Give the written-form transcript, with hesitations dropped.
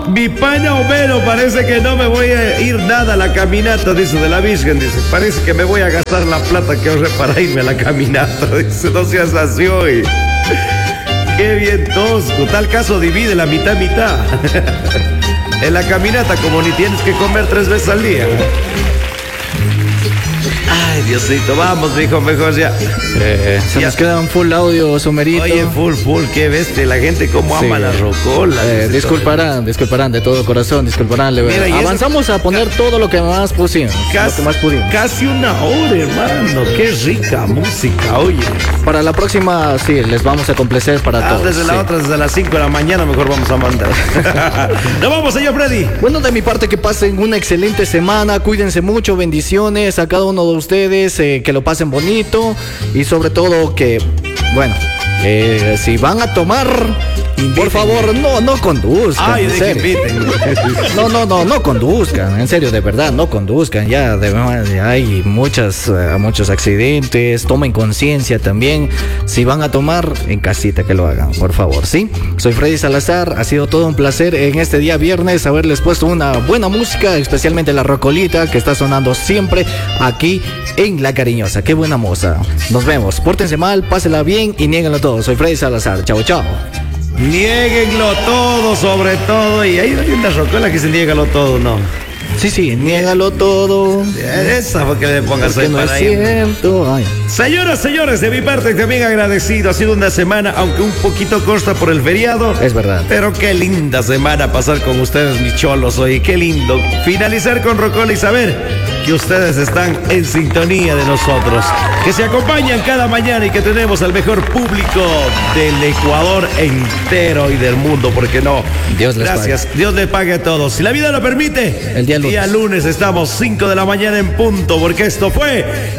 mi pana Homero, parece que no me voy a ir nada a la caminata, dice, de la Virgen, dice. Parece que me voy a gastar la plata que ahorré para irme a la caminata, dice, no seas así hoy. Qué bien tosco, tal caso divide la mitad. En la caminata, como ni tienes que comer 3 veces al día. Ay, Diosito, vamos, mijo, mejor ya. Se nos queda un full audio, Somerito. Oye, full, qué bestia, la gente cómo ama la rocola. Disculparán de todo corazón, disculparán. Mira, avanzamos a poner todo lo que más pusimos. Casi una hora, hermano, qué rica música, oye. Para la próxima, sí, les vamos a complacer para todos. Desde la otra, desde las 5 de la mañana, mejor vamos a mandar. Nos vamos, señor Freddy. Bueno, de mi parte, que pasen una excelente semana, cuídense mucho, bendiciones a cada uno de ustedes, que lo pasen bonito y sobre todo que, bueno, si van a tomar, por favor, no conduzcan. Ay, no conduzcan, en serio, de verdad, no conduzcan. Ya hay muchos accidentes, tomen conciencia también. Si van a tomar, en casita que lo hagan, por favor, ¿sí? Soy Freddy Salazar, ha sido todo un placer en este día viernes haberles puesto una buena música, especialmente la rocolita que está sonando siempre aquí en La Cariñosa. Qué buena moza. Nos vemos, pórtense mal, pásenla bien y niéguenlo todo. Soy Freddy Salazar, chao. Niéguenlo todo, sobre todo. Y hay una rocola que se niégalo todo, ¿no? Sí, niégalo todo. Esa fue que le pongas ahí no para es cierto. Ay. Señoras, señores, de mi parte también agradecido. Ha sido una semana, aunque un poquito corta por el feriado. Es verdad. Pero qué linda semana pasar con ustedes, mis cholos, hoy. Qué lindo finalizar con rocola y saber que ustedes están en sintonía de nosotros, que se acompañan cada mañana y que tenemos al mejor público del Ecuador entero y del mundo, ¿por qué no? Dios les Gracias, pague. Dios les pague a todos. Si la vida lo permite, el día lunes estamos 5 de la mañana en punto, porque esto fue